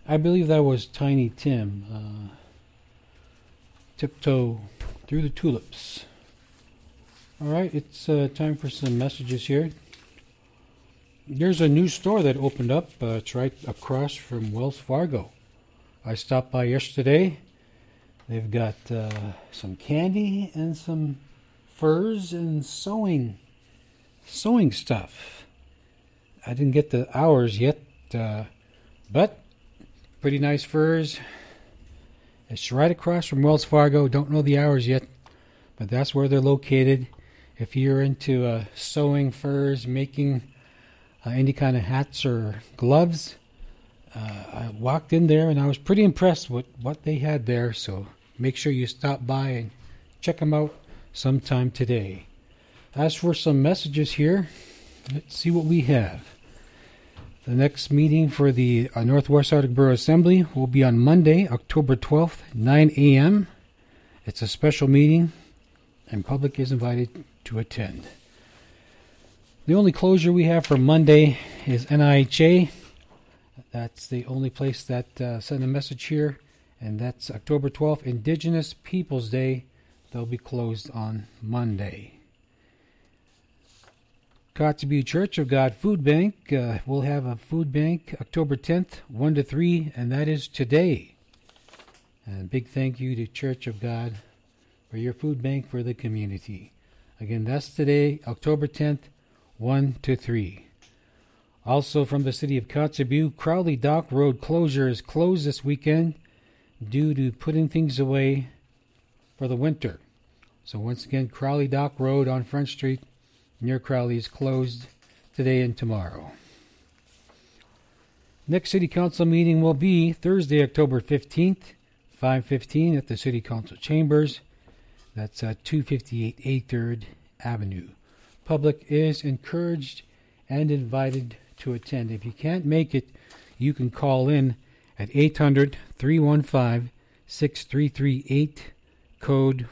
I believe that was Tiny Tim. Tiptoe Through the Tulips. All right, it's time for some messages here. There's a new store that opened up. It's right across from Wells Fargo. I stopped by yesterday. They've got some candy and some furs and sewing stuff. I didn't get the hours yet, but pretty nice furs. It's right across from Wells Fargo. Don't know the hours yet, but that's where they're located. If you're into sewing furs, making any kind of hats or gloves, I walked in there and I was pretty impressed with what they had there. So make sure you stop by and check them out sometime today. As for some messages here, let's see what we have. The next meeting for the Northwest Arctic Borough Assembly will be on Monday, October 12th, 9 a.m. It's a special meeting, and public is invited to attend. The only closure we have for Monday is NIHA. That's the only place that sent a message here, and that's October 12th, Indigenous Peoples Day. They'll be closed on Monday. Kotzebue Church of God Food Bank will have a food bank October 10th, 1 to 3, and that is today. And big thank you to Church of God for your food bank for the community. Again, that's today, October 10th, 1 to 3. Also from the city of Kotzebue, Crowley Dock Road closure is closed this weekend due to putting things away for the winter. So once again, Crowley Dock Road on Front Street near Crowley is closed today and tomorrow. Next City Council meeting will be Thursday, October 15th, 5:15 at the City Council Chambers. That's at 258 A3rd Avenue. Public is encouraged and invited to attend. If you can't make it, you can call in at 800-315-6338, code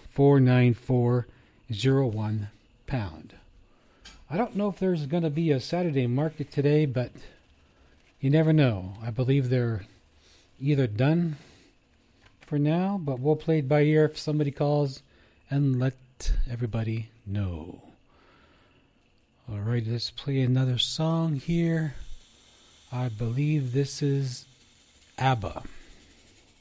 49401 pound. I don't know if there's going to be a Saturday market today, but you never know. I believe they're either done for now, but we'll play it by ear if somebody calls and let everybody know. All right, let's play another song here. I believe this is ABBA.